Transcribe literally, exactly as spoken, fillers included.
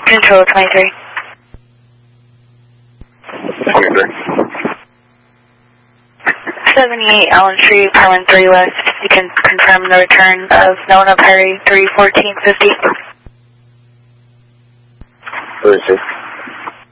Control twenty-three. twenty-three. seventy-eight Allen Street, Apartment three West. You can confirm the return of Nona Perry, three fourteen fifty. thirty-six.